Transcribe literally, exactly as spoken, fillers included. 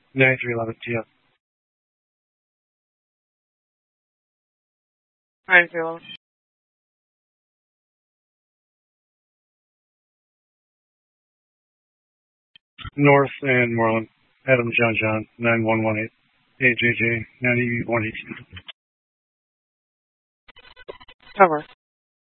ninety-three eleven T F. ninety-three eleven. North and Moreland. Adam John John, nine one one eight. A J J, ninety-one eighteen. Cover.